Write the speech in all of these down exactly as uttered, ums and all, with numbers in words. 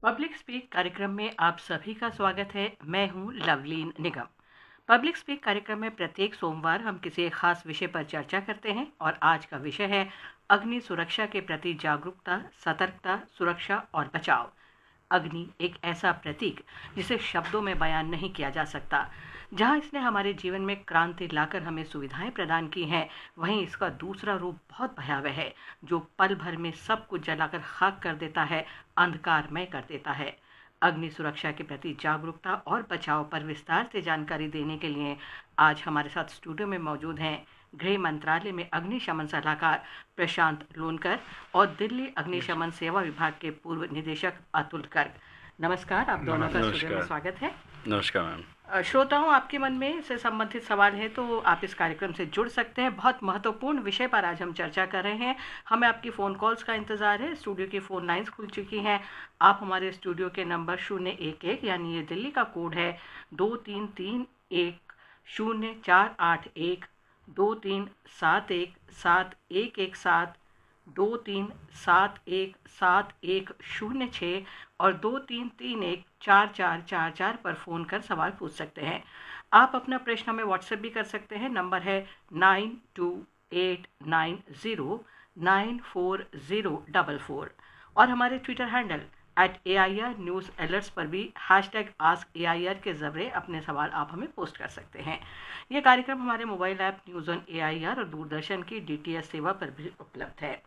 Public speak कार्यक्रम में आप सभी का स्वागत है। मैं हूं लवलीन निगम। पब्लिक स्पीक कार्यक्रम में प्रत्येक सोमवार हम किसी एक खास विषय पर चर्चा करते हैं और आज का विषय है अग्नि सुरक्षा के प्रति जागरूकता, सतर्कता, सुरक्षा और बचाव। अग्नि एक ऐसा प्रतीक जिसे शब्दों में बयान नहीं किया जा सकता। जहां इसने हमारे जीवन में क्रांति लाकर हमें सुविधाएं प्रदान की हैं, वहीं इसका दूसरा रूप बहुत भयावह है, जो पल भर में सब कुछ जलाकर खाक कर देता है, अंधकारमय कर देता है। अग्नि सुरक्षा के प्रति जागरूकता और बचाव पर विस्तार से जानकारी देने के लिए आज हमारे साथ स्टूडियो में मौजूद हैं गृह मंत्रालय में अग्निशमन सलाहकार प्रशांत लोनकर और दिल्ली अग्निशमन सेवा विभाग के पूर्व निदेशक अतुल गर्ग। नमस्कार, आप दोनों का स्टूडियो में स्वागत है। नमस्कार मैम। श्रोताओं, आपके मन में से संबंधित सवाल है तो आप इस कार्यक्रम से जुड़ सकते हैं। बहुत महत्वपूर्ण विषय पर आज हम चर्चा कर रहे हैं। हमें आपकी फ़ोन कॉल्स का इंतज़ार है। स्टूडियो की फ़ोन लाइन्स खुल चुकी हैं। आप हमारे स्टूडियो के नंबर शून्य एक एक यानी ये दिल्ली का कोड है दो तीन तीन एक शून्य चार आठ एक, दो तीन सात एक सात एक एक सात, दो तीन सात एक सात एक शून्य छः और दो तीन तीन एक चार चार चार चार पर फ़ोन कर सवाल पूछ सकते हैं। आप अपना प्रश्न हमें व्हाट्सएप भी कर सकते हैं। नंबर है nine to eight nine zero nine four zero double four और हमारे Twitter handle at A I R news alerts पर भी hash tag ask A I R के ज़रिए अपने सवाल आप हमें पोस्ट कर सकते हैं। ये कार्यक्रम हमारे mobile app news on A I R और दूरदर्शन की डी टी एच सेवा पर भी उपलब्ध है।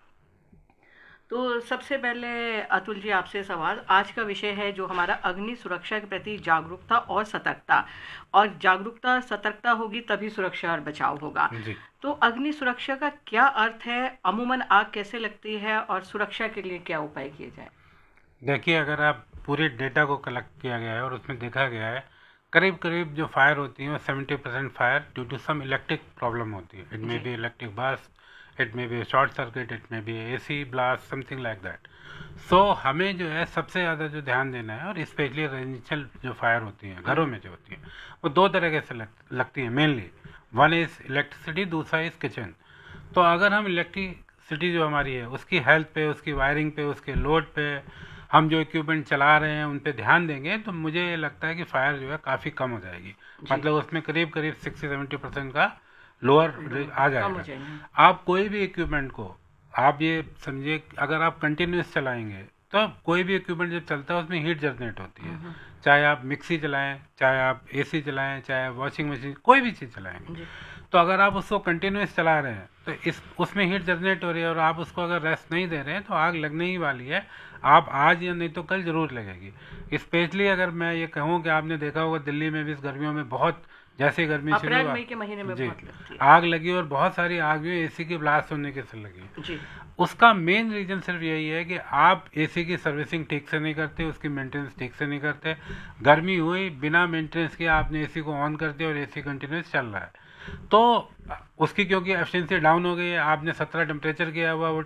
तो सबसे पहले अतुल जी, आपसे सवाल। आज का विषय है जो हमारा अग्नि सुरक्षा के प्रति जागरूकता और सतर्कता, और जागरूकता सतर्कता होगी तभी सुरक्षा और बचाव होगा। तो अग्नि सुरक्षा का क्या अर्थ है, अमूमन आग कैसे लगती है और सुरक्षा के लिए क्या उपाय किए जाए? देखिए, अगर आप पूरे डेटा को कलेक्ट किया गया है और उसमें देखा गया है करीब करीब जो फायर होती है वो seventy percent fire due to some electric problem होती है। It may be electric burst, it may be short circuit, it may be AC blast, something like that. सो हमें जो है सबसे ज़्यादा जो ध्यान देना है, और स्पेशली रेजिडेंशियल जो फायर होती हैं घरों में जो होती हैं, वो दो तरीके से लग, लगती हैं मेनली। वन इज़ इलेक्ट्रिसिटी, दूसरा इज़ किचन। तो अगर हम इलेक्ट्रिसिटी जो हमारी है उसकी हेल्थ पे, उसकी वायरिंग पे, उसके लोड पे, हम जो इक्विपमेंट चला रहे हैं उन पे ध्यान देंगे तो मुझे ये लगता है कि फायर जो है काफ़ी कम हो जाएगी। मतलब उसमें करीब करीब सिक्सटी सेवेंटी परसेंट का लोअर आ जाएगा। आप कोई भी इक्विपमेंट को, आप ये समझिए, अगर आप कंटिन्यूस चलाएंगे तो कोई भी इक्विपमेंट जब चलता है उसमें हीट जनरेट होती है। चाहे आप मिक्सी चलाएं, चाहे आप एसी चलाएं, चाहे आप वॉशिंग मशीन, कोई भी चीज़ चलाएंगे, तो अगर आप उसको कंटिन्यूस चला रहे हैं तो इस उसमें हीट जनरेट हो रही है और आप उसको अगर रेस्ट नहीं दे रहे हैं तो आग लगने ही वाली है। आप आज या नहीं तो कल ज़रूर लगेगी। स्पेशली अगर मैं ये कहूँ कि आपने देखा होगा दिल्ली में भी इस गर्मियों में बहुत, जैसे गर्मी शुरू हुआ मई के महीने में बहुत लगती है, आग लगी और बहुत सारी आग भी एसी की ब्लास्ट होने के से लगी जी। उसका मेन रीज़न सिर्फ यही है कि आप एसी की सर्विसिंग ठीक से नहीं करते, उसकी मेंटेनेंस ठीक से नहीं करते। गर्मी हुई, बिना मेंटेनेंस के आपने एसी को ऑन कर दिया और एसी कंटिन्यूस चल रहा है, तो उसकी क्योंकि एफिशिएंसी डाउन हो गई है, आपने सत्रह टेम्परेचर किया हुआ, वो